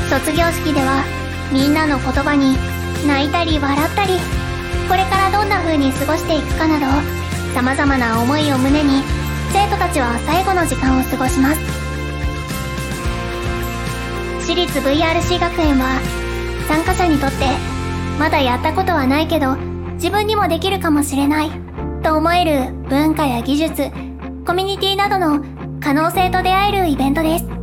卒業式ではみんなの言葉に泣いたり笑ったり、これからどんな風に過ごしていくかなど様々な思いを胸に生徒たちは最後の時間を過ごします。私立 VRC 学園は参加者にとってまだやったことはないけど自分にもできるかもしれないと思える文化や技術、コミュニティなどの可能性と出会えるイベントです。